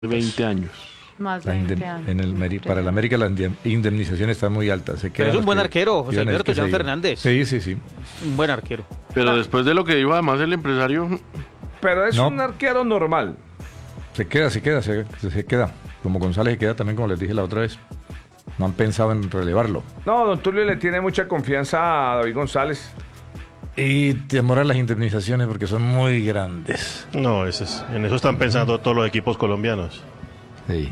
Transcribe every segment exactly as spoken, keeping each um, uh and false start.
veinte años. Más La de indem- veinte años. en el, Meri- para el América la indem- indemnización está muy alta. Se Pero quedan es un los buen que arquero, José iban a Alberto que se Jan iban. Fernández. Sí, sí, sí. Un buen arquero. Pero después de lo que dijo además el empresario, Pero es No. un arquero normal. Se queda, se queda, se, se queda. Como González se queda también, como les dije la otra vez. No han pensado en relevarlo. No, don Tulio le tiene mucha confianza a David González. Y demoran las indemnizaciones porque son muy grandes. No, ese es- en eso están pensando todos los equipos colombianos. Sí.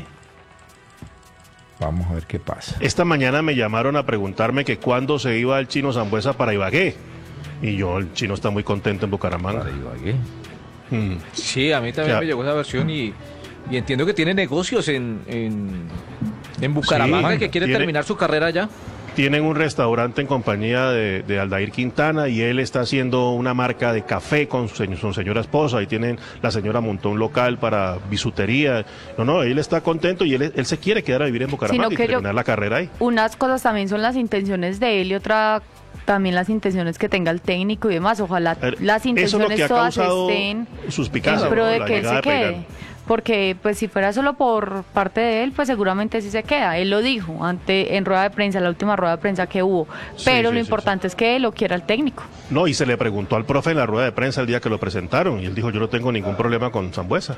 Vamos a ver qué pasa. Esta mañana me llamaron a preguntarme que cuándo se iba el Chino Sambuesa para Ibagué. Y yo, el Chino está muy contento en Bucaramanga. Para Ibagué. Mm. Sí, a mí también Ya. me llegó esa versión y, y entiendo que tiene negocios en, en, en Bucaramanga Sí, y que quiere tiene- terminar su carrera allá. Tienen un restaurante en compañía de, de Aldair Quintana y él está haciendo una marca de café con su, señ- su señora esposa y tienen, la señora montó un local para bisutería. No, no, él está contento y él, él se quiere quedar a vivir en Bucaramanga Sino y que yo- terminar la carrera ahí. Unas cosas también son las intenciones de él y otra también las intenciones que tenga el técnico y demás. Ojalá A ver, las eso es lo intenciones que ha todas causado estén suspicacia, en pro ¿no? de La que él llegada se de quede. Peirano. Porque pues si fuera solo por parte de él, pues seguramente sí se queda. Él lo dijo ante en rueda de prensa, la última rueda de prensa que hubo. Sí, Pero sí, lo sí, importante es que lo quiera el técnico. No, y se le preguntó al profe en la rueda de prensa el día que lo presentaron y él dijo, yo no tengo ningún problema con Sambuesa.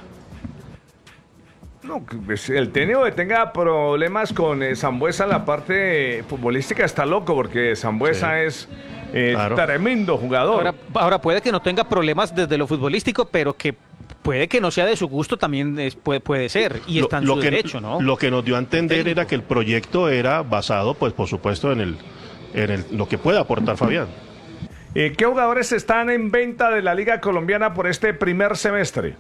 No, que, pues, el técnico que tenga problemas con eh, Sambuesa en la parte futbolística está loco, porque Sambuesa Sí. es eh, Claro. tremendo jugador. Ahora, ahora puede que no tenga problemas desde lo futbolístico, pero que puede que no sea de su gusto también es- puede, puede ser. Y Lo- está en lo su que, derecho, ¿no? Lo que nos dio a entender Técnico. era que el proyecto era basado, pues por supuesto, en el en el, lo que puede aportar Fabián. Eh, ¿Qué jugadores están en venta de la Liga Colombiana por este primer semestre?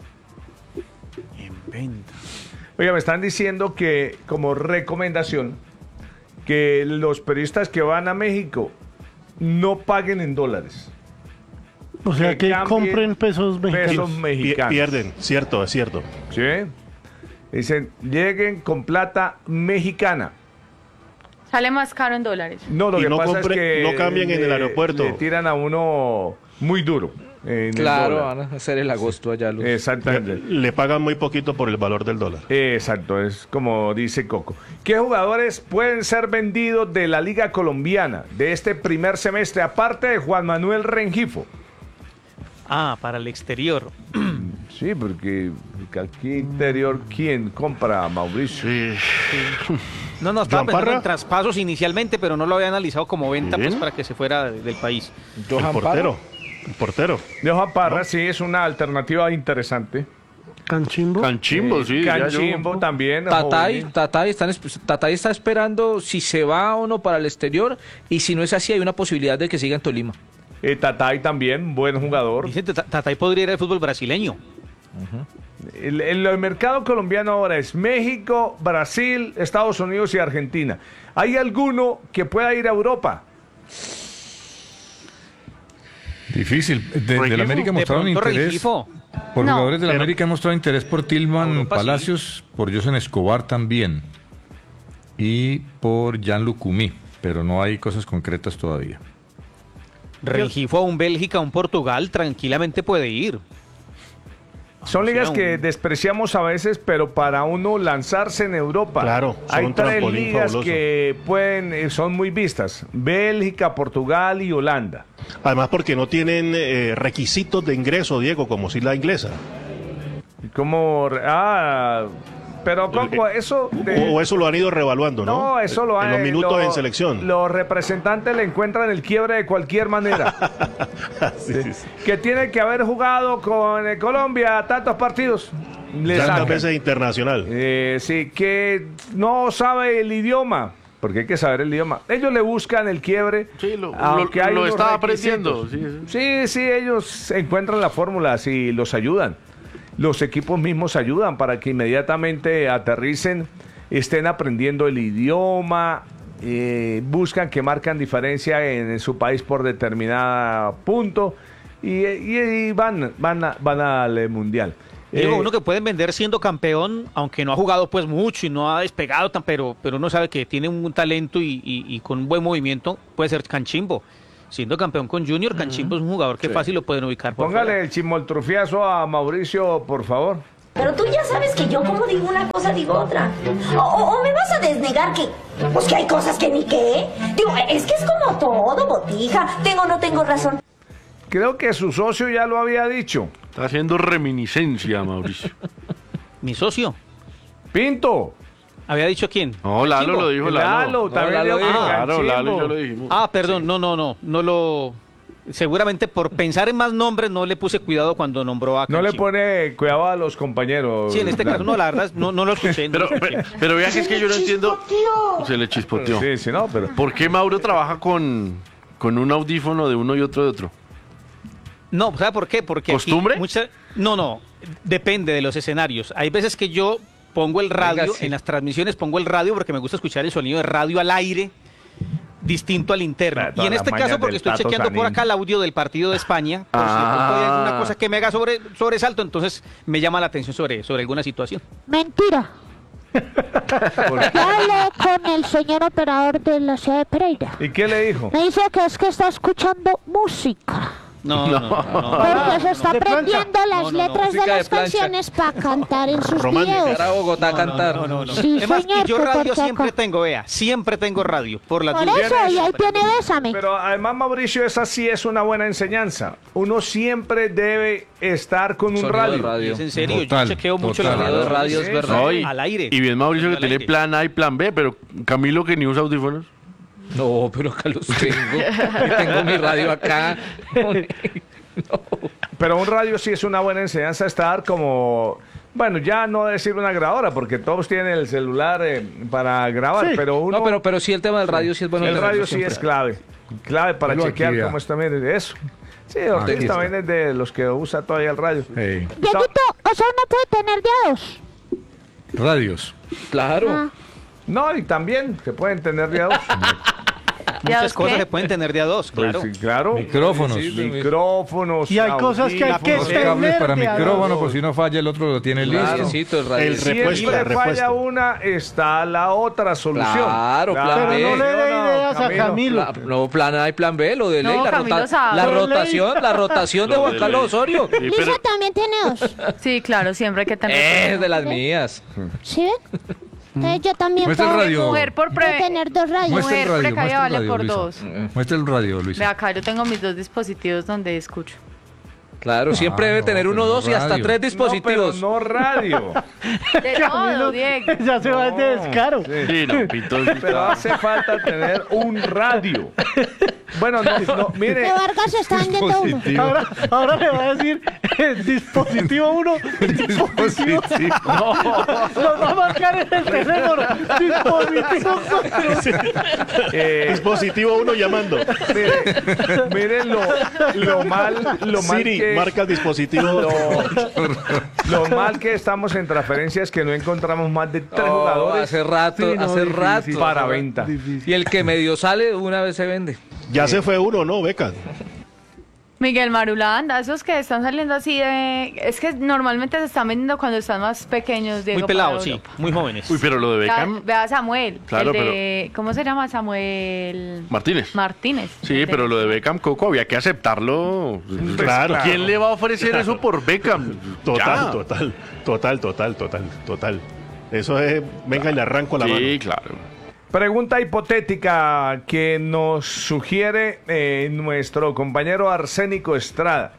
En venta. Oiga, me están diciendo que, como recomendación, que los periodistas que van a México no paguen en dólares. O sea Que que cambien compren pesos mexicanos. pesos Pi- mexicanos. Pierden, cierto, es cierto. ¿Sí? Dicen, lleguen con plata mexicana. Sale más caro en dólares. No, lo Y que no pasa compre- es que no cambien en el le- aeropuerto. le tiran a uno muy duro. en el Claro, dólar. van a hacer el agosto allá. Los... Exactamente. Le pagan muy poquito por el valor del dólar. Exacto, es como dice Coco. ¿Qué jugadores pueden ser vendidos de la Liga Colombiana de este primer semestre, aparte de Juan Manuel Rengifo? Ah, para el exterior. Sí, porque aquí interior, ¿quién compra a Mauricio? sí, No, no, estaba ¿Joan pensando Parra? en traspasos inicialmente, pero no lo había analizado como venta pues, Bien. para que se fuera de- del país. El portero. El portero. De Juan Parra, sí, es una alternativa interesante. Canchimbo. Canchimbo, sí. diría yo. Canchimbo también. Tatay, joven. Tatay, están, esp- Tatay está esperando si se va o no para el exterior y si no es así hay una posibilidad de que siga en Tolima. Eh, Tatay también, buen jugador. Dice que Ta- Tatay podría ir al fútbol brasileño. El, el- el mercado colombiano ahora es México, Brasil, Estados Unidos y Argentina. ¿Hay alguno que pueda ir a Europa? Difícil. De, de Rengifo, la América De mostraron pronto interés. Rengifo. Por No. jugadores de la Pero- América han mostrado interés por Tilman Europa, sí. Palacios, por Josen Escobar también. Y por Jan Lucumí. Pero no hay cosas concretas todavía. Rengifo a un Bélgica, a un Portugal, tranquilamente puede ir. Son O sea, ligas un- que despreciamos a veces, pero para uno lanzarse en Europa, Claro, son hay un tres trampolín ligas fabuloso. que pueden, eh, son muy vistas: Bélgica, Portugal y Holanda. Además porque no tienen eh, requisitos de ingreso, Diego, como si la inglesa. Como, ah, pero Coco, Eh, eso de- O, o eso lo han ido revaluando, ¿no? no, eso lo En han los minutos lo- en selección. Los representantes le encuentran el quiebre de cualquier manera. Sí, sí, sí. Que tiene que haber jugado con eh, Colombia tantos partidos. Le Tantas sacan. veces internacional. Eh, sí, que no sabe el idioma, porque hay que saber el idioma. Ellos le buscan el quiebre. Sí, lo, aunque lo- hay lo unos estaba requisitos. aprendiendo. Sí, sí. Sí, sí, ellos encuentran la fórmula y los ayudan. Los equipos mismos ayudan para que inmediatamente aterricen, estén aprendiendo el idioma, eh, buscan que marcan diferencia en, en su país por determinado punto y, y- y van, van, a- van al mundial. Digo, Eh, uno que pueden vender siendo campeón, aunque no ha jugado pues mucho y no ha despegado tan, pero, pero uno sabe que tiene un talento y, y- y con un buen movimiento, puede ser Canchimbo. Siendo campeón con Junior, Canchimbo es un jugador que Sí. fácil lo pueden ubicar por Póngale fuera. el chimoltrufiazo a Mauricio, por favor. Pero tú ya sabes que yo como digo una cosa, digo otra. O, o, o me vas a desnegar que, pues que hay cosas que ni qué. Digo, es que es como todo, botija. Tengo o no tengo razón. Creo que su socio ya lo había dicho. Está haciendo reminiscencia, Mauricio. Mi socio. Pinto. ¿Había dicho quién? No, Lalo Chimbo. lo dijo, Lalo. Lalo, también Lalo le dijo. dijo. Claro, Lalo y Chimbo. yo lo dijimos. Ah, perdón, no, no, no, no lo... Seguramente por pensar en más nombres no le puse cuidado cuando nombró a No le Canchimbo. pone cuidado a los compañeros. Sí, en este caso no, la verdad, no, no lo escuché. no Pero, lo escuché. pero, pero vea que es que yo no entiendo. Se le chispoteó. Sí, sí, no, pero... ¿Por qué Mauro trabaja con, con un audífono de uno y otro de otro? No, ¿sabe por qué? Porque aquí ¿Costumbre? mucha- No, no, depende de los escenarios. Hay veces que yo pongo el radio, Venga, sí. en las transmisiones pongo el radio porque me gusta escuchar el sonido de radio al aire, distinto al interno. Claro, todas Y en las este mañas caso, porque del estoy Tato chequeando por Sanín. acá el audio del partido de España, por si de pronto hay Ah. alguna cosa que me haga sobre, sobresalto, entonces me llama la atención sobre, sobre alguna situación. Mentira. Ya hablé con el señor operador de la ciudad de Pereira. ¿Y qué le dijo? Me dice que es que está escuchando música. No, no, no. no. Porque se está de plancha. aprendiendo las No, no, no. letras de Música de las plancha. canciones para cantar en sus Romántica. videos. Para Bogotá a cantar. No, no, no. Sí, Además, y señor, yo que radio por siempre acá. tengo, vea, siempre tengo radio, por las Por dudas. eso, y ahí tiene Bésame. Pero además, Mauricio, esa sí es una buena enseñanza. Uno siempre debe estar con un Sonido de radio. radio. Es en serio, Total, yo chequeo mucho total. la Sonido de radio. radio es Sí, verdad. No, y- Al aire. Y bien Mauricio que Al tiene aire. plan A y plan B, pero Camilo que ni usa audífonos. No, pero acá los tengo. Y tengo mi radio acá. Pero un radio sí es una buena enseñanza estar como... Bueno, ya no decir una grabadora, porque todos tienen el celular eh, para grabar, Sí. pero uno... No, pero, pero sí el tema del radio sí es bueno. el tenerlo radio sí siempre. es clave. Clave para Ponlo chequear aquí, ya. cómo está bien eso. Sí, Ortiz Aquí está. también es de los que usa todavía el radio. Hey, Dieguito, o sea, uno puede tener dedos. radios. Claro. Ah. No, y también se pueden tener de a dos. Muchas dos cosas qué? se pueden tener de a dos, Pues claro. sí, claro. Micrófonos. Sí, sí. Micrófonos. Y hay cosas que hay que audífonos. tener. Cables para de a micrófono, dos. por si no falla, el otro lo tiene listo. Necesito el radio. El Sí. repuesto, Siempre el repuesto. falla una, está la otra solución. Claro, plan Pero B. no le dé ¿Sí o no, ideas a Camilo. Pla- no, plan A y plan B, lo de No, ley, la, Camilo rota- sabe. la Lo de ley. rotación, la rotación de Lo Juan de Carlos ley. Osorio. Sí, Lisa pero, también tiene dos. Sí, claro, siempre hay que tener. Es de las mías. ¿Sí ven? Entonces yo también Muestra el puedo radio. Mujer por puedo pre... tener dos radios. Muestra el Mujer radio, precavida muestra el vale radio, por Luisa. dos. Muestra el radio, Luisa. Ve acá, yo tengo mis dos dispositivos donde escucho. Claro, siempre Ah, debe no, tener pero uno, no dos y hasta radio. tres No, dispositivos. pero no radio. De todo, Diego. Ya se va de descaro. sí, no, Pito, sí Pero está- hace falta tener un radio. Bueno, no, no, mire. De Vargas está vendiendo uno. Ahora, ahora le va a decir eh, dispositivo uno, dispositivo. Nos va a marcar en el teléfono. Dispositivo cuatro. eh, Dispositivo uno llamando. mire, mire lo, lo mal, lo mal Siri, que marca el dispositivo. lo, lo mal que estamos en transferencias que no encontramos más de tres Oh, jugadores hace rato, Sí, no, hace difícil. rato. para venta. Y el que medio sale, una vez se vende. Ya se fue uno, ¿no, Beca? Miguel Marulanda, esos que están saliendo así de... Es que normalmente se están vendiendo cuando están más pequeños, Diego. Muy para pelados, sí, Europa. muy jóvenes. Uy, pero lo de Vea, Beckham vea a Samuel, Claro, el de... ¿Cómo se llama? Samuel... Martínez. Martínez. Sí, El de- pero lo de Beckham, Coco, había que aceptarlo. Claro. ¿Quién le va a ofrecer eso por Beckham? Total, Ya. total, total, total, total, total. Eso es, venga y le arranco la mano. Sí, claro. Pregunta hipotética que nos sugiere eh, nuestro compañero Arsénico Estrada.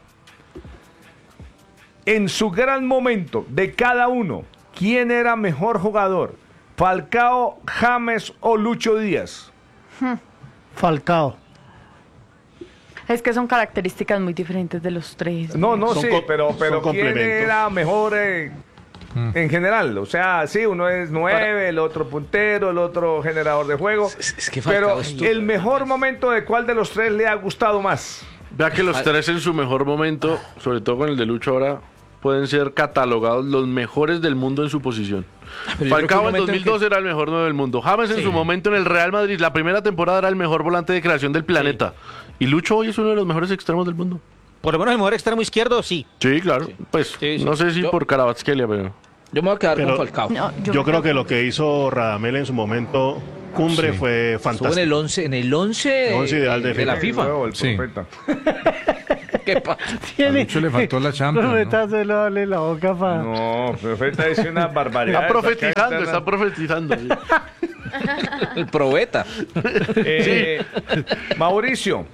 En su gran momento de cada uno, ¿quién era mejor jugador? ¿Falcao, James o Lucho Díaz? Falcao. Es que son características muy diferentes de los tres. No, no, Son sí, co- pero, son pero ¿quién complementos. era mejor eh, en general? O sea, sí, uno es nueve, el otro puntero, el otro generador de juego. Es- es que Falcao pero es tú. el mejor momento de cuál de los tres le ha gustado más. Vea que los tres en su mejor momento, sobre todo con el de Lucho ahora, pueden ser catalogados los mejores del mundo en su posición. Pero yo creo que Falcao un en momento dos en mil dos que- era el mejor nueve del mundo. James en Sí. su momento en el Real Madrid, la primera temporada era el mejor volante de creación del planeta. Y Lucho hoy es uno de los mejores extremos del mundo. Por lo menos el mejor extremo izquierdo, sí. Sí, claro. Pues Sí, sí. no sé si Yo- por Carabatskelia, pero... Yo me voy a quedar Pero- con Falcao. No, Yo, me creo que quedo- lo que hizo Radamel en su momento cumbre Sí. fue Estuvo en fantástico. el once, en el once, El once ideal de de la FIFA. FIFA. Luego el Sí. profeta. ¿Qué pasa? A Lucho le faltó la Champions, ¿no? Profeta, dale la boca para... No, profeta dice una barbaridad. Está profetizando, está profetizando. sí. El probeta. Eh, Mauricio,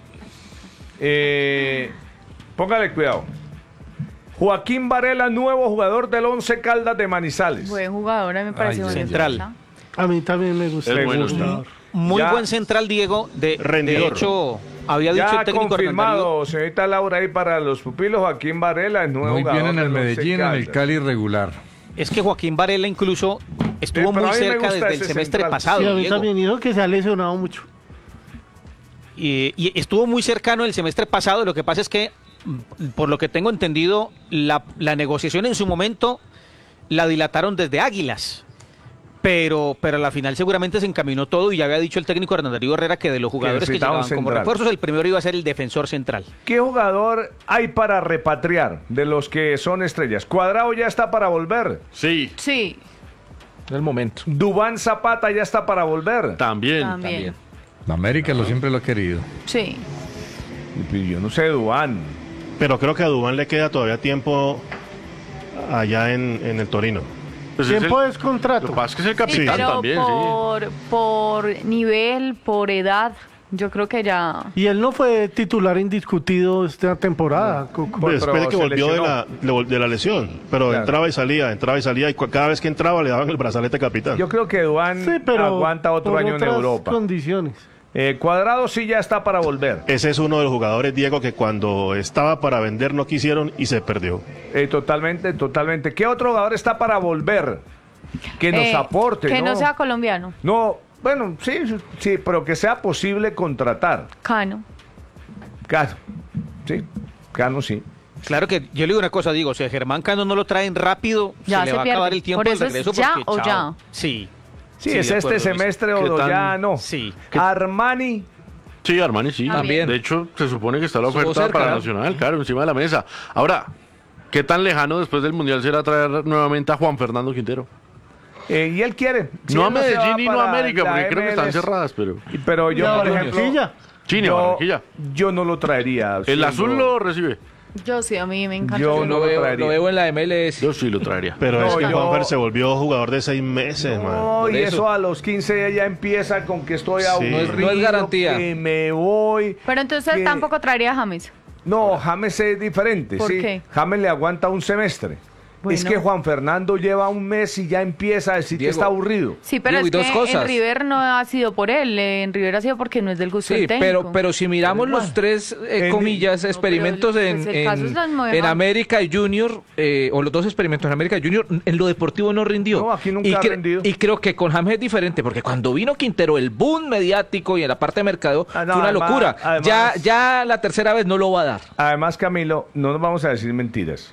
eh, póngale cuidado. Joaquín Varela, nuevo jugador del Once Caldas de Manizales. Buen jugador, a mí me parece Ay, buen central. defensa. A mí también me gusta. Es Le bueno, gusta. Muy Ya- buen central, Diego. De, de Rendidor. hecho, había dicho Ya el técnico Hernán Darío. confirmado, señorita Laura, ahí para los pupilos, Joaquín Varela, el nuevo Muy jugador bien en el del Once Medellín, en el Caldas. Cali regular. Es que Joaquín Varela incluso estuvo Eh, pero muy a mí me cerca gusta desde el ese semestre central. pasado. Sí, a mí Diego. también dijo que se ha lesionado mucho. Y, y estuvo muy cercano el semestre pasado. Lo que pasa es que, mm, por lo que tengo entendido, la, la negociación en su momento la dilataron desde Águilas. Pero, pero a la final seguramente se encaminó todo y ya había dicho el técnico Hernán Darío Herrera que de los jugadores que necesitaba un llegaban como central. refuerzos, el primero iba a ser el defensor central. ¿Qué jugador hay para repatriar de los que son estrellas? Cuadrado ya está para volver. Sí, Sí, En el momento. Dubán Zapata ya está para volver. también. también. América lo siempre lo ha querido. Sí. Y Yo no sé, Dubán. Pero creo que a Dubán le queda todavía tiempo allá en, en el Torino. Pues es Tiempo el- es contrato. Lo que pasa es que es el Sí, capitán pero también, sí. por, por nivel, por edad, yo creo que ya... Y él no fue titular indiscutido esta temporada. Coco. Pues pero después de que se volvió de lesionó. la, de vol- de la lesión. Pero Claro. entraba y salía, entraba y salía. Y cu- cada vez que entraba le daban el brazalete capitán. Yo creo que Dubán Sí, pero aguanta otro por año en otras Europa. condiciones. Eh, Cuadrado sí ya está para volver. Ese es uno de los jugadores, Diego, que cuando estaba para vender no quisieron y se perdió. Eh, totalmente, totalmente. ¿Qué otro jugador está para volver? Que nos Eh, aporte, Que ¿no? no sea colombiano. No, bueno, sí, sí, pero que sea posible contratar. Cano. Cano, sí, Cano sí. Claro que yo le digo una cosa, digo, si a Germán Cano no lo traen rápido, Ya se le se va a pierde. acabar el tiempo Por del eso es regreso. ya porque, o chao. ya. Sí. Sí, Sí, es de este acuerdo, semestre ¿Qué o tan- ya no. Sí. Armani, Sí, Armani sí. También. De hecho, se supone que está la Estuvo oferta cerca, para ¿no? Nacional, claro, encima de la mesa. Ahora, ¿qué tan lejano después del Mundial será traer nuevamente a Juan Fernando Quintero? eh, y él quiere. Si No a él se va Medellín y no a para América, la porque creo que están M L S. cerradas, pero... Y- Pero yo, Y a por ejemplo, Barranquilla. China, yo, Barranquilla. yo no lo traería. El siendo- azul lo recibe. Yo sí, a mí me encanta. Yo Yo no lo lo veo, traería. lo veo en la M L S. Yo sí lo traería. Pero No, es que yo- Juanfer se volvió jugador de seis meses, man. No, Por y eso. eso. a los quince ya empieza con que estoy Sí. aburrido, No es- no es garantía. que me voy. Pero entonces que- tampoco traería a James. No, James es diferente, ¿Por sí. qué? James le aguanta un semestre. Bueno. Es que Juan Fernando lleva un mes y ya empieza a decir que Diego. está aburrido. Sí, pero Diego, y es dos que cosas. en River no ha sido por él. eh, En River ha sido porque no es del gusto Sí, del técnico. pero, pero si miramos los tres, eh, En- comillas, experimentos pero, en, pues, el caso en, es la nueva. en América y Junior, eh, o los dos experimentos en América y Junior, en lo deportivo no rindió. No, aquí nunca y, ha cre- rendido. y creo que con James es diferente, porque cuando vino Quintero, el boom mediático y en la parte de mercado, Ah, no, fue una además- locura. además- ya, ya la tercera vez no lo va a dar. Además, Camilo, no nos vamos a decir mentiras.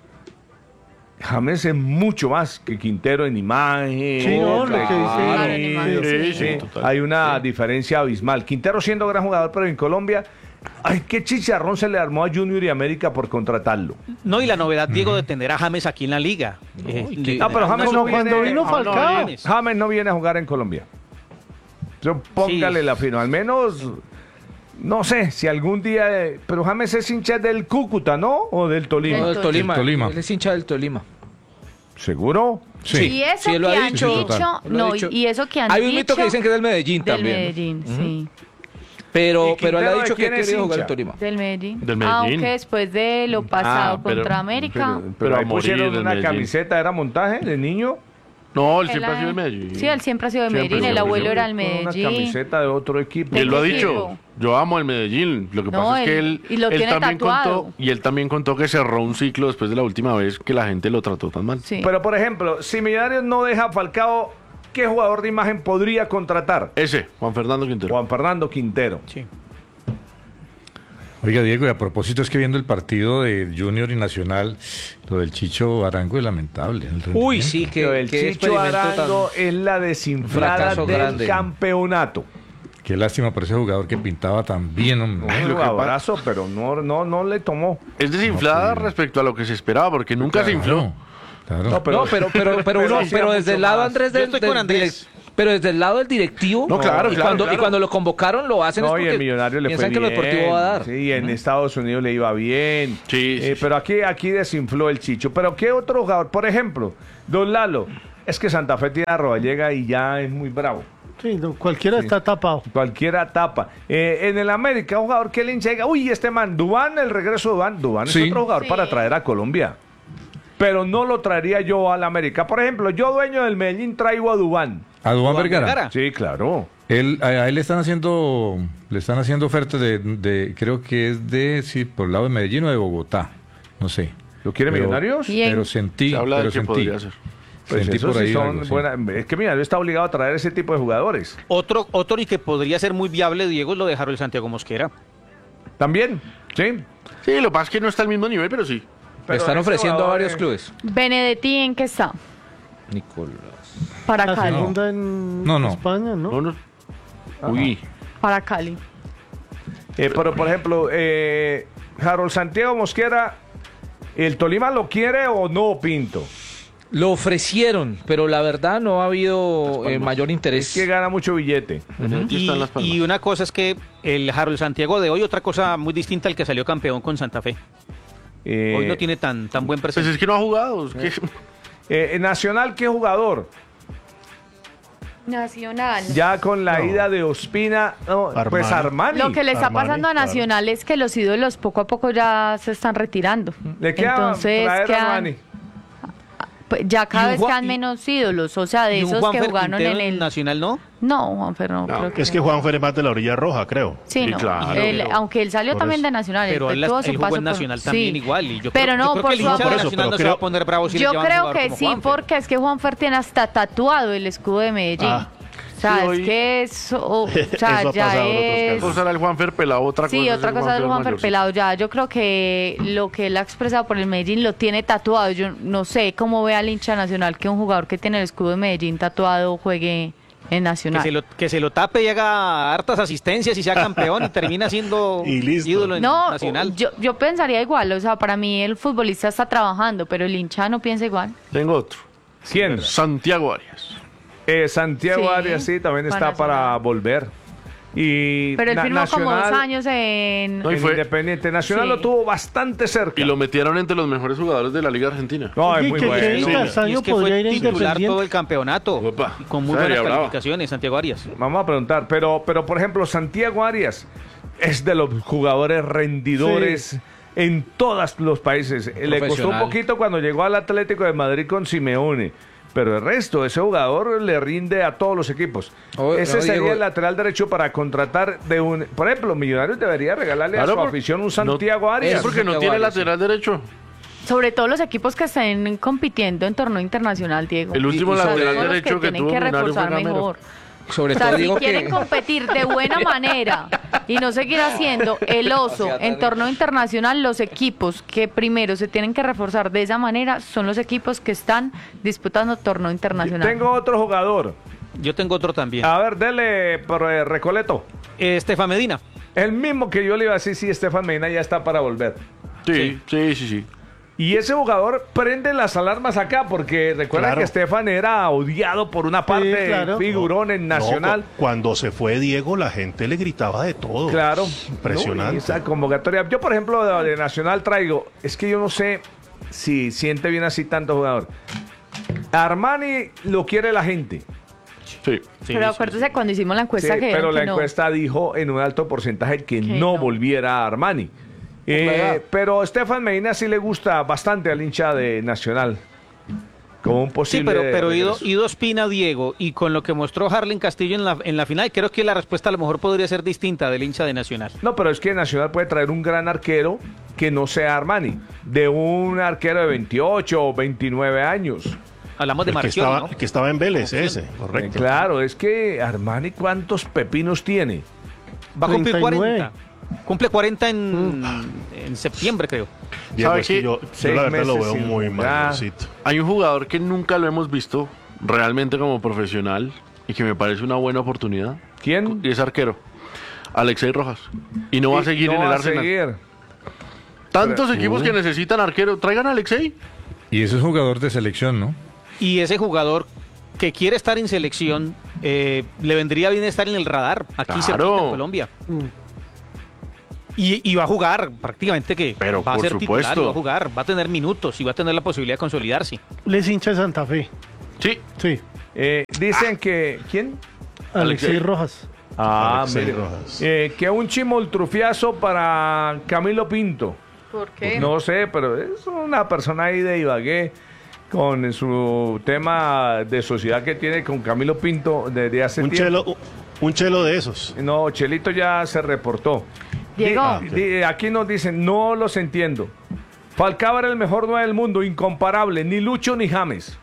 James es mucho más que Quintero en imagen. Sí, no, lo que dice- Claro, en Sí, imagen, sí, sí. sí. total. Hay una diferencia abismal. Quintero siendo gran jugador, pero en Colombia, ay, qué chicharrón se le armó a Junior y América por contratarlo. No, y la novedad, Diego, de tener a James aquí en la liga. Eh, y que- Ah, pero James Como no viene, cuando vino Ah, no, Falcao. James. James no viene a jugar en Colombia. Yo, póngale Sí. la firma, al menos, no sé, si algún día, eh, pero James es hincha del Cúcuta, ¿no? O del Tolima. No, del Tolima. Del Tolima. Él es hincha del Tolima. ¿Seguro? Sí. Y eso Sí, él lo que ha han dicho. dicho, Sí, total. Él lo ha no, dicho. y eso que han Hay dicho un mito que dicen que es del Medellín del también. Medellín, sí, Pero, ¿Y pero él ha Quintero de dicho que quién es quería jugar hincha? el Tolima. del Medellín. Del Medellín. Aunque después de lo pasado Ah, pero- contra América, Pero, Pero a ahí morir pusieron del una Medellín. camiseta, ¿era montaje de niño? No, él él siempre ha- ha sido de Medellín. Sí, él siempre ha sido de Siempre, Medellín, el siempre, abuelo siempre. era del Con una Medellín. camiseta de otro equipo. Y él lo ha ¿De qué dicho, equipo? yo amo el Medellín. Lo que No, pasa es que él- él, y lo él tiene también tatuado. contó, y él también contó que cerró un ciclo después de la última vez que la gente lo trató tan mal. Sí. Pero, por ejemplo, si Millonarios no deja a Falcao, ¿qué jugador de imagen podría contratar? Ese, Juan Fernando Quintero. Juan Fernando Quintero. Sí. Oiga, Diego, y a propósito es que viendo el partido de Junior y Nacional, lo del Chicho Arango es lamentable. el Uy, rendimiento. sí, Pero que, el que Chicho experimento Arango tan... es la desinflada fracaso del grande. campeonato. Qué lástima por ese jugador que pintaba tan bien, hombre. Un lo que abrazo, pero no, no, no le tomó. Es desinflada No, pues, respecto a lo que se esperaba, porque nunca se infló. Claro. No, pero- no, pero, pero, pero, uno, hacía pero desde mucho el lado, más. Andrés, Yo del, estoy del- con Andrés. del- Pero desde el lado del directivo, No, claro, y, claro, cuando, claro. y cuando lo convocaron lo hacen No, es y porque el Millonario le fue piensan bien. que lo deportivo va a dar. Sí, en Estados Unidos le iba bien. Sí, sí, Eh, sí. Pero aquí, aquí desinfló el Chicho. Pero ¿qué otro jugador? Por ejemplo, Don Lalo. Es que Santa Fe tiene a Rodallega y ya es muy bravo. Sí, no, cualquiera está tapado. Cualquiera tapa. Eh, en el América, un jugador que le llega. Uy, este man, Duván, el regreso de Duván. Duván Sí. es otro jugador Sí. para traer a Colombia. Pero no lo traería yo al América. Por ejemplo, yo, dueño del Medellín, traigo a Duván. A Duván Duván Vergara. Vergara. Sí, claro. Él, a, a él le están haciendo, le están haciendo ofertas de, de, creo que es de, sí, por el lado de Medellín o de Bogotá, no sé. ¿Lo quiere Pero- Millonarios? Bien. Pero sentí, Se habla pero de que sentí, podría ser. Pues sentí esos por sí ahí son algo, sí. buena- Es que Millonarios está obligado a traer ese tipo de jugadores. Otro, otro y que podría ser muy viable, Diego, es lo de Harold Santiago Mosquera. También, ¿sí? Sí, lo que pasa es que no está al mismo nivel, pero sí. Le Pero están ese ofreciendo a jugador, varios eh, clubes. Benedetti, ¿en qué está? Nicolás. Para La Cali. segunda en No, no. España, ¿no? No, no. Uy. Para Cali. Eh, pero, por ejemplo, eh, Harold Santiago Mosquera, ¿el Tolima lo quiere o no, Pinto? Lo ofrecieron, pero la verdad no ha habido eh, mayor interés. Es que gana mucho billete. Benedetti Y, está en Las Palmas. y una cosa es que el Harold Santiago de hoy, otra cosa muy distinta al que salió campeón con Santa Fe. Eh, Hoy no tiene tan, tan buen Pues presente. es que no ha jugado. Es que... eh, Nacional, ¿qué jugador? Nacional. Ya con la No. ida de Ospina, no, pues Armani. Lo que le está Armani, pasando a claro. Nacional es que los ídolos poco a poco ya se están retirando. Le queda Entonces traer a quedan- Armani. pues, ya cada Y un vez Juan- quedan y- menos ídolos, o sea, de ¿Y un esos Juanfer que jugaron Quintero en el Nacional no? No, Juanfer no, creo Es que no. Juanfer es más de la orilla roja, creo. Sí, Sí, no. claro. Él- Pero- aunque él salió por también eso. de Nacional, Pero él él, tuvo él su jugó paso en por- Nacional sí. también igual. Y yo Pero creo, no, yo creo por que el su hincha de aporte- Nacional no pero se va a creo- poner bravo si le Yo llevan creo jugador que como sí, Juanfer. porque es que Juanfer tiene hasta tatuado el escudo de Medellín. Ah. O sea, Sí, es hoy- que eso, o sea, Eso ha ya pasado en otros es... casos. Cosa era el Juanfer pelado, otra Sí, cosa otra es el cosa es el Juanfer mayor, sí. pelado ya. Yo creo que lo que él ha expresado por el Medellín lo tiene tatuado. Yo no sé cómo ve al hincha nacional que un jugador que tiene el escudo de Medellín tatuado juegue en Que Nacional. se, lo, que se lo tape y haga hartas asistencias y sea campeón y termina siendo Y listo. ídolo en No, Nacional. yo, yo pensaría igual. O sea, para mí el futbolista está trabajando, pero el hincha no piensa igual. Tengo otro. ¿Quién? Santiago Arias. Eh, Santiago Sí, Arias, sí, también para está para Nacional. volver. Y Pero él Na- firmó como dos Nacional, años en... No, y en fue- Independiente Nacional Sí. lo tuvo bastante cerca. Y lo metieron entre los mejores jugadores de la Liga Argentina. No, es Oye, muy que bueno. Kevin Sí. Castaño Y es que podría fue ir a titular Independiente. todo el campeonato Opa, y con muy esa buenas sería brava. calificaciones, Santiago Arias. Vamos a preguntar, pero, pero por ejemplo, Santiago Arias es de los jugadores rendidores en todos los países. Eh, Le costó un Profesional. poquito cuando llegó al Atlético de Madrid con Simeone, pero el resto, ese jugador le rinde a todos los equipos. Oh, Ese no, sería Diego. el lateral derecho para contratar de un... Por ejemplo, Millonarios debería regalarle Claro, a su por- afición un no- Santiago Es Arias. porque no Santiago tiene Arias, sí. lateral derecho. Sobre todo los equipos que estén compitiendo en torneo internacional, Diego. El último Y- y sobre lateral todo los derecho que tienen tuvo que Millonario fue reforzar Gamero. mejor. Sobre O sea, todo si digo quieren que competir de buena manera y no seguir haciendo el oso en torneo internacional, los equipos que primero se tienen que reforzar de esa manera son los equipos que están disputando torneo internacional. Tengo otro jugador. Yo tengo otro también. A ver, dele por eh, Recoleto. Eh, Estefan Medina. El mismo que yo le iba a decir, sí, Estefan Medina ya está para volver. Sí, sí, sí, sí. Y ese jugador prende las alarmas acá, porque recuerda Claro. que Estefan era odiado por una parte, claro. figurón en Nacional. No, cu- cuando se fue Diego, la gente le gritaba de todo. Claro. Impresionante. No, y esa convocatoria. Yo, por ejemplo, de, de Nacional traigo, es que yo no sé si siente bien así tanto jugador. Armani lo quiere la gente. Sí. Pero acuérdese cuando hicimos la Sí, encuesta que pero dijeron la que no. encuesta dijo en un alto porcentaje que, Que no, no. volviera a Armani. Eh, pero Estefan Medina sí le gusta bastante al hincha de Nacional. Como un Sí, posible. pero, pero Ido, regreso. Ido Espina, Diego, y con lo que mostró Harlen Castillo en la, en la final, creo que la respuesta a lo mejor podría ser distinta del hincha de Nacional. No, pero es que Nacional puede traer un gran arquero que no sea Armani, de un arquero de veintiocho o veintinueve años. Hablamos de El que, Marchioli, estaba, ¿no? que estaba en Vélez, ese, Eh, correcto. Claro, es que Armani, ¿cuántos pepinos tiene? Va a cumplir treinta y nueve. cuarenta. Cumple cuarenta en, en septiembre, creo. Diego, ¿Sabe es que qué? yo, yo Seis la verdad lo meses veo sin muy jugar. mayorcito. Hay un jugador que nunca lo hemos visto realmente como profesional y que me parece una buena oportunidad. ¿Quién? Y es arquero. Alexei Rojas. Y no va a Y seguir no en el va a Arsenal. seguir. Tantos Pero- equipos Uh. que necesitan arquero. Traigan a Alexei. Y ese es jugador de selección, ¿no? Y ese jugador que quiere estar en selección, eh, le vendría bien estar en el radar, aquí Claro. cerquita en Colombia. Y, y va a jugar, prácticamente que Pero va a por ser titular, supuesto. y va a jugar, va a tener minutos y va a tener la posibilidad de consolidarse. Les hincha de Santa Fe. Sí. Sí. Eh, dicen que... ¿Quién? Alexei Alexei. Rojas. Ah, Alexei mire. Rojas. Eh, que un chimoltrufiazo para Camilo Pinto. ¿Por qué? No sé, pero es una persona ahí de Ibagué con su tema de sociedad que tiene con Camilo Pinto desde hace Un tiempo. chelo, un chelo de esos. No, Chelito ya se reportó. Diego. Di- di- aquí nos dicen, no los entiendo. Falcao era el mejor nueve del mundo, incomparable, ni Lucho ni James.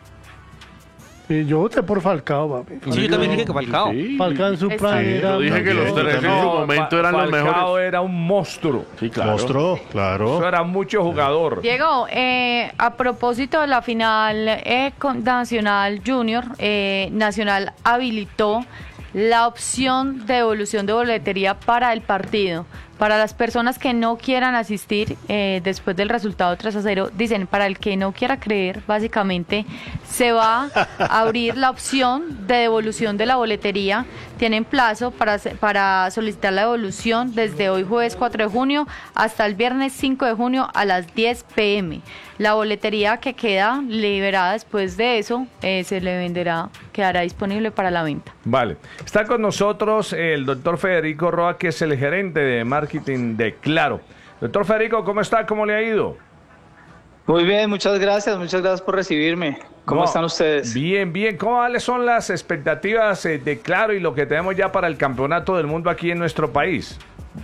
Y yo voté por Falcao, papi. Sí, yo también dije que Falcao. Sí. Falcao en su Está prime bien. era Yo dije que los mejor. tres en su No, momento Fa- eran los Falcao mejores. era un monstruo. Sí, claro. Mostró, Eso claro. era mucho jugador. Diego, eh, a propósito de la final eh, con Nacional Junior, eh, Nacional habilitó la opción de devolución de boletería para el partido. Para las personas que no quieran asistir eh, después del resultado tres a cero, dicen, para el que no quiera creer, básicamente, se va a abrir la opción de devolución de la boletería. Tienen plazo para, para solicitar la devolución desde hoy jueves cuatro de junio hasta el viernes cinco de junio a las diez pe eme. La boletería que queda liberada después de eso eh, se le venderá, quedará disponible para la venta. Vale. Está con nosotros el doctor Federico Roa, que es el gerente de marketing de Claro. Doctor Federico, ¿cómo está? ¿Cómo le ha ido? Muy bien, muchas gracias, muchas gracias por recibirme. ¿Cómo No, están ustedes? Bien, bien. ¿Cuáles son las expectativas eh, de Claro y lo que tenemos ya para el campeonato del mundo aquí en nuestro país?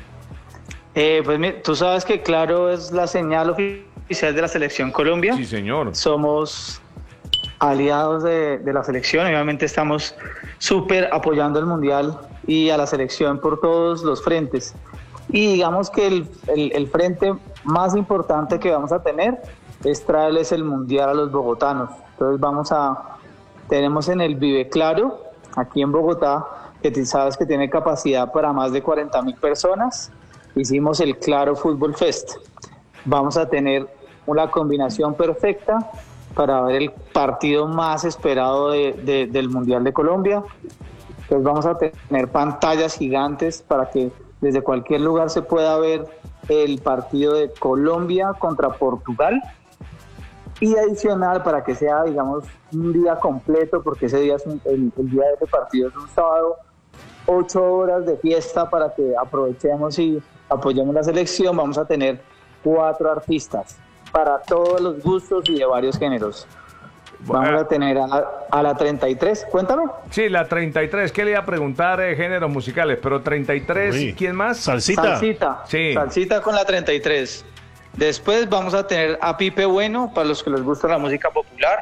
Eh, pues mira, tú sabes que Claro es la señal oficial de la Selección Colombia. Sí, señor. Somos aliados de, de la selección, obviamente estamos súper apoyando el Mundial y a la selección por todos los frentes. Y digamos que el, el, el frente más importante que vamos a tener es traerles el Mundial a los bogotanos. Entonces vamos a, tenemos en el Vive Claro, aquí en Bogotá, que tú sabes que tiene capacidad para más de cuarenta mil personas, hicimos el Claro Fútbol Fest. Vamos a tener una combinación perfecta para ver el partido más esperado de, de, del Mundial de Colombia. Entonces vamos a tener pantallas gigantes para que desde cualquier lugar se pueda ver el partido de Colombia contra Portugal. Y adicional, para que sea, digamos, un día completo, porque ese día es un, el, el día de ese partido es un sábado, ocho horas de fiesta para que aprovechemos y apoyemos la selección. Vamos a tener cuatro artistas para todos los gustos y de varios géneros. Vamos a tener a la, a la treinta y tres, cuéntame. Sí, la treinta y tres, ¿qué le iba a preguntar? Eh, géneros musicales, pero treinta y tres, Uy. ¿quién más? Salsita. Salsita, Sí. Salsita con la treinta y tres. Después vamos a tener a Pipe Bueno, para los que les gusta la música popular.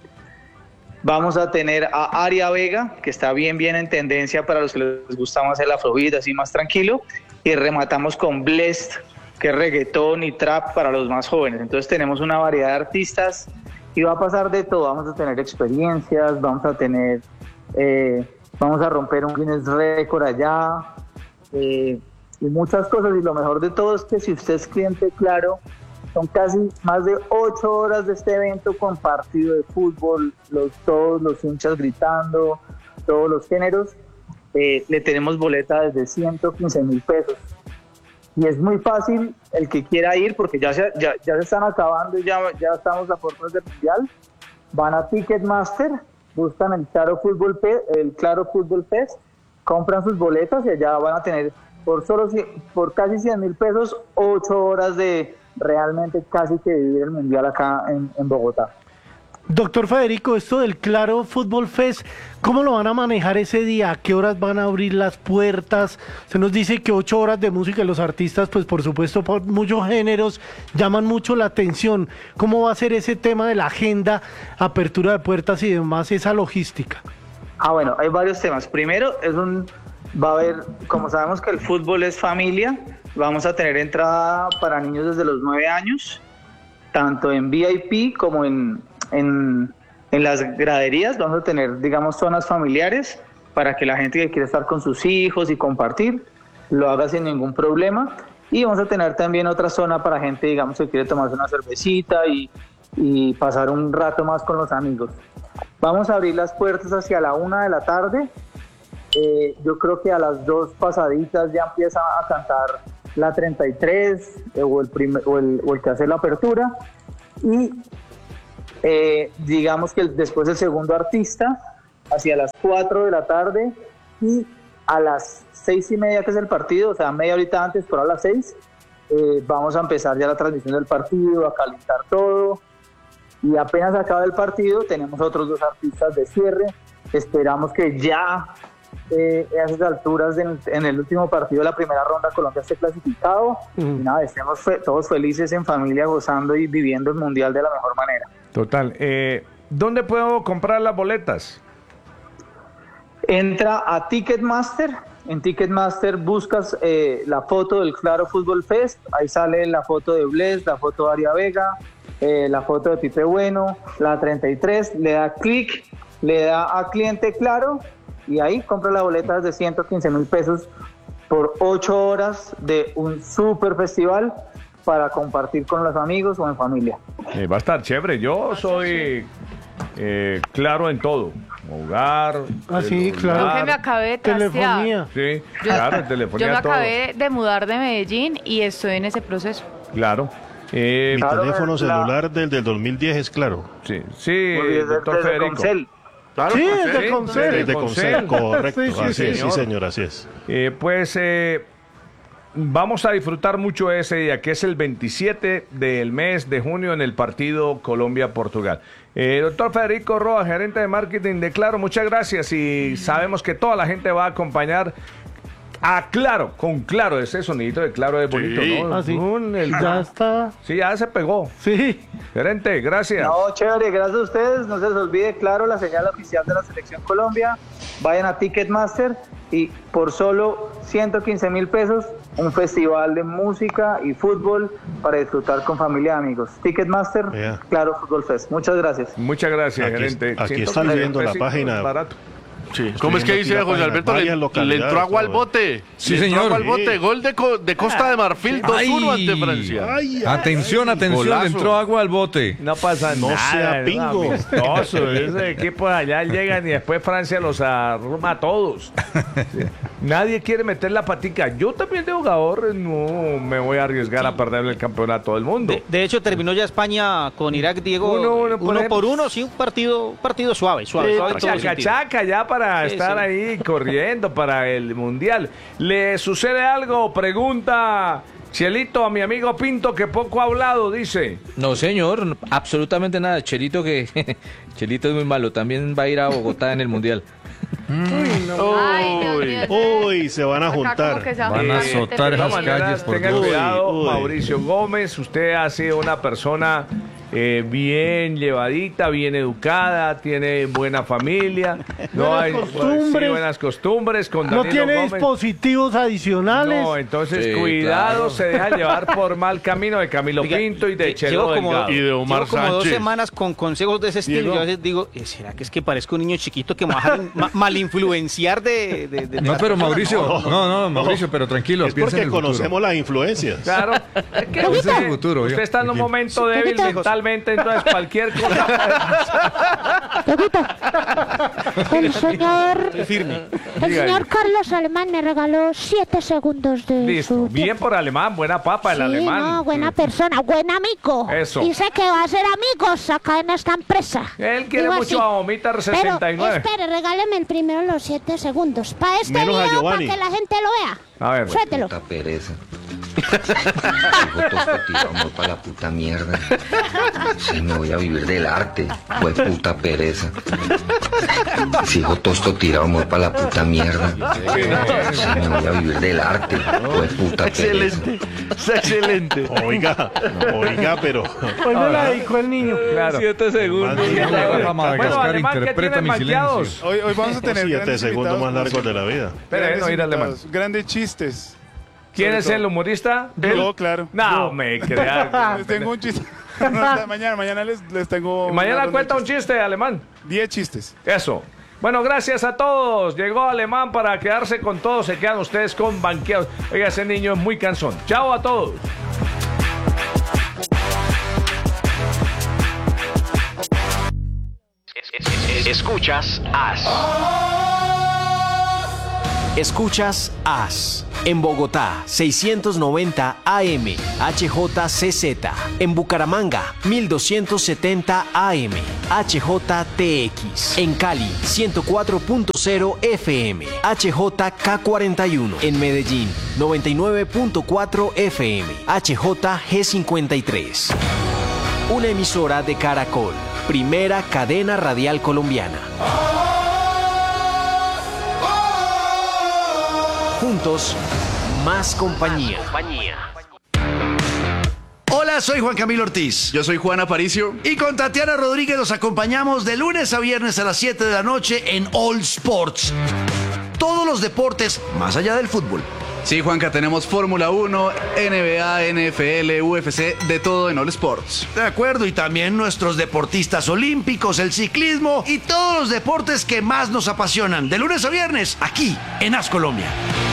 Vamos a tener a Aria Vega, que está bien, bien en tendencia para los que les gusta más el afrobeat, así más tranquilo. Y rematamos con Blessed, que es reggaetón y trap para los más jóvenes. Entonces tenemos una variedad de artistas y va a pasar de todo. Vamos a tener experiencias, vamos a tener, eh, vamos a romper un Guinness Record allá, eh, y muchas cosas. Y lo mejor de todo es que si usted es cliente Claro, son casi más de ocho horas de este evento con partido de fútbol, los, todos los hinchas gritando, todos los géneros. Eh, le tenemos boleta desde ciento quince mil pesos. Y es muy fácil el que quiera ir, porque ya se, ya, ya se están acabando y ya, ya estamos a puertas del Mundial. Van a Ticketmaster, buscan el Claro Fútbol Fe- el Claro Fútbol Fest, compran sus boletas y allá van a tener por solo cien- por casi cien mil pesos, ocho horas de realmente casi que vivir el Mundial acá en, en Bogotá. Doctor Federico, esto del Claro Fútbol Fest, ¿cómo lo van a manejar ese día? ¿A qué horas van a abrir las puertas? Se nos dice que ocho horas de música y los artistas, pues por supuesto, por muchos géneros, llaman mucho la atención. ¿Cómo va a ser ese tema de la agenda, apertura de puertas y demás, esa logística? Ah, bueno, hay varios temas. Primero, es un, va a haber, como sabemos que el fútbol es familia, vamos a tener entrada para niños desde los nueve años, tanto en V I P como en, en, en las graderías. Vamos a tener, digamos, zonas familiares para que la gente que quiere estar con sus hijos y compartir lo haga sin ningún problema. Y vamos a tener también otra zona para gente, digamos, que quiere tomarse una cervecita y, y pasar un rato más con los amigos. Vamos a abrir las puertas hacia la una de la tarde. Eh, yo creo que a las dos pasaditas ya empieza a cantar la treinta y tres eh, o, el primer, o, el, o el que hace la apertura. Y eh, digamos que el, después el segundo artista hacia las cuatro de la tarde, y a las seis y media, que es el partido, o sea, media horita antes, pero a las seis, eh, vamos a empezar ya la transmisión del partido, a calentar todo, y apenas acaba el partido, tenemos otros dos artistas de cierre. Esperamos que ya eh, a esas alturas en, en el último partido de la primera ronda Colombia esté clasificado, uh-huh. y nada, estemos fe- todos felices en familia, gozando y viviendo el Mundial de la mejor manera. Total. Eh, ¿Dónde puedo comprar las boletas? Entra a Ticketmaster, en Ticketmaster buscas eh, la foto del Claro Fútbol Fest, ahí sale la foto de Bless, la foto de Aria Vega, eh, la foto de Pipe Bueno, la treinta y tres, le da clic, le da a cliente Claro, y ahí compra la boleta de ciento quince mil pesos por ocho horas de un super festival para compartir con los amigos o en familia. Eh, va a estar chévere, yo soy eh, claro en todo. Hogar, ah, sí, claro. Yo que me acabé de trastear. Telefonía. Sí, yo, claro, telefonía. Yo me todo. acabé de mudar de Medellín y estoy en ese proceso. Claro. Eh, Mi claro, teléfono la... celular del, del dos mil diez es Claro. Sí, sí, doctor desde Federico. Concel. Claro, sí, Concel, desde Concel. Desde Concel, correcto. Sí, sí, así sí, es, señor. sí, señor, así es. Eh, pues eh, vamos a disfrutar mucho ese día, que es el veintisiete del mes de junio en el partido Colombia-Portugal. Eh, doctor Federico Roa, gerente de marketing de Claro, muchas gracias, y sabemos que toda la gente va a acompañar a Claro, con Claro, ese sonidito de Claro es bonito, Sí. ¿no? Ah, sí. Un- el- Ya está. Sí, ya se pegó. Sí. Gerente, gracias. No, chévere, gracias a ustedes. No se les olvide, Claro, la señal oficial de la Selección Colombia. Vayan a Ticketmaster y por solo ciento quince mil pesos, un festival de música y fútbol para disfrutar con familia y amigos. Ticketmaster, Yeah. Claro Fútbol Fest. Muchas gracias. Muchas gracias, Aquí- gerente. aquí ciento están quince viendo la pesitos, página. barato. Sí. ¿Cómo es que viendo dice aquí la José página, Alberto? Le, varias le localidades, entró agua al todo. bote. Sí, Le entró señor. agua al bote. Sí. Gol de, Co- de Costa de Marfil, dos uno Ay. ante Francia. Ay, Atención, atención, Golazo. entró agua al bote. No pasa No nada. sea es pingo. amistoso, Ese equipo de allá llegan y después Francia los arruma a todos. Sí. Nadie quiere meter la patica. Yo también de jugador no me voy a arriesgar a perder el campeonato del mundo. De, de hecho, terminó ya España con Irak, Diego. Uno, Uno, uno, por ejemplo. por uno, sí, un partido, partido suave, suave, Sí, suave en todo chaca, sentido. chaca, ya para Sí, estar sí. ahí corriendo para el Mundial. ¿Le sucede algo? Pregunta Chelito a mi amigo Pinto, que poco ha hablado, dice. No, señor, absolutamente nada. Chelito que Chelito es muy malo, también va a ir a Bogotá en el Mundial. Ay, Dios mío. Uy, se van a Acá como juntar. que se Van a bastante azotar De esas todas peligroso. maneras, calles por tenga Dios. cuidado, Uy, uy. Mauricio Gómez. Usted ha sido una persona eh, bien llevadita, bien educada, tiene buena familia, no Buenas hay costumbres. sí, buenas costumbres con No Danilo tiene Gómez. dispositivos adicionales. No, entonces Sí, cuidado, claro. se deja llevar por mal camino de Camilo Oiga, Pinto y de lle- Chelo llevo como- Delgado. Y de Omar Llevo como dos Sánchez. semanas con consejos de ese estilo. Diego. Yo a veces digo, eh, ¿será que es que parezco un niño chiquito que me va a dejar ma- malinfluenciar de, de, de No, las pero personas? Mauricio, No, no, no, Mauricio, pero tranquilo, Es piensa en porque el futuro. conocemos las influencias. Claro, es que Ese es usted, el futuro, usted ya. está en un Aquí. momento débil Poquito. mentalmente, entonces cualquier cosa. Dieguito, el señor, firme. el Diga, señor Carlos Alemán me regaló siete segundos de Listo, su bien tiempo. por alemán, buena papa el Sí, alemán. no, buena persona, buen amigo. Eso. Y sé que va a ser amigos acá en esta empresa. Él quiere Digo mucho así. a Omitar sesenta y nueve. Pero espere, regáleme el primero los siete segundos. Para este Menos a video, para Giovanni. que la gente lo vea. A ver, Suéltelo. Puta pereza. Hijo tosto tiramos para la puta mierda. Sí, me voy a vivir del arte. Pues puta pereza. Si hijo tosto tirado me voy para la puta mierda. Sí, me voy a vivir del arte. Pues puta pereza. Excelente. Es excelente. Oiga, oiga, pero. Hoy me la dedicó el niño. claro. Siete segundos. Más bien, Rafa Bueno, Madagascar alemán, ¿qué interpreta tienen mi manqueados? silencio. Hoy, hoy vamos a tener Siete grandes segundos invitados, más largos de la vida. Espera, grandes no ir alemán. invitados, grandes chistes. ¿Quién Sobre es todo. el humorista? Yo, claro. No, me crea. Les tengo un chiste. mañana, mañana les, les tengo. Mañana una cuenta un ronda de chiste, alemán. chistes. Diez chistes. Eso. Bueno, gracias a todos. Llegó Alemán para quedarse con todos. Se quedan ustedes con banqueados. Oiga, ese niño es muy cansón. Chao a todos. Escuchas As. Escuchas As. En Bogotá, seiscientos noventa A M, H J C Z. En Bucaramanga, mil doscientos setenta A M, H J T X. En Cali, ciento cuatro punto cero F M, H J K cuarenta y uno. En Medellín, noventa y nueve punto cuatro F M, H J G cincuenta y tres. Una emisora de Caracol, primera cadena radial colombiana. Juntos, más compañía. Hola, soy Juan Camilo Ortiz. Yo soy Juan Aparicio. Y con Tatiana Rodríguez los acompañamos de lunes a viernes a las siete de la noche en All Sports. Todos los deportes más allá del fútbol. Sí, Juanca, tenemos Fórmula uno, N B A, N F L, U F C, de todo en All Sports. De acuerdo, y también nuestros deportistas olímpicos, el ciclismo y todos los deportes que más nos apasionan. De lunes a viernes, aquí en As Colombia.